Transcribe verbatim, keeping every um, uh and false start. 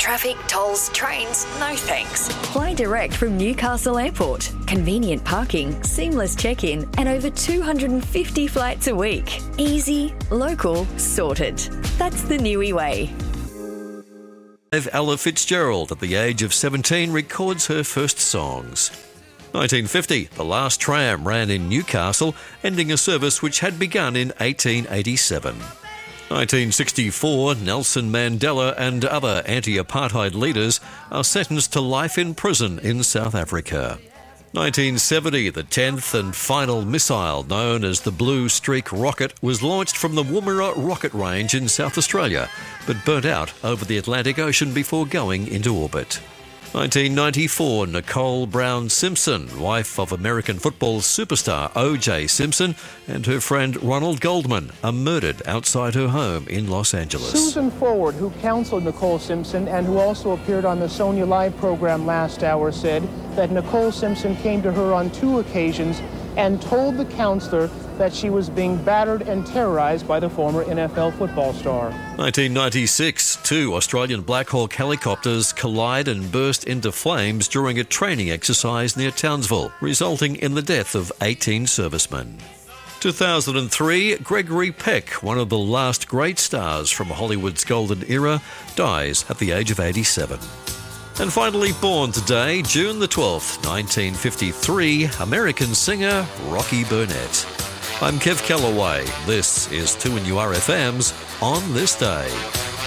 traffic, tolls, trains, no thanks. Fly direct from Newcastle Airport. Convenient parking, seamless check-in, and over two hundred fifty flights a week. Easy, local, sorted. That's the Niue way. Ella Fitzgerald, at the age of seventeen, records her first songs. nineteen fifty, the last tram ran in Newcastle, ending a service which had begun in eighteen eighty-seven. nineteen sixty-four, Nelson Mandela and other anti-apartheid leaders are sentenced to life in prison in South Africa. nineteen seventy, the tenth and final missile, known as the Blue Streak rocket, was launched from the Woomera rocket range in South Australia, but burnt out over the Atlantic Ocean before going into orbit. nineteen ninety-four, Nicole Brown Simpson, wife of American football superstar O J Simpson, and her friend Ronald Goldman, are murdered outside her home in Los Angeles. Susan Forward, who counseled Nicole Simpson and who also appeared on the Sonia Live program last hour, said that Nicole Simpson came to her on two occasions and told the counselor that she was being battered and terrorized by the former N F L football star. nineteen ninety-six, two Australian Black Hawk helicopters collide and burst into flames during a training exercise near Townsville, resulting in the death of eighteen servicemen. two thousand three, Gregory Peck, one of the last great stars from Hollywood's golden era, dies at the age of eighty-seven. And finally born today, June the twelfth, nineteen fifty-three, American singer Rocky Burnett. I'm Kev Callaway. This is two N U R F M's On This Day.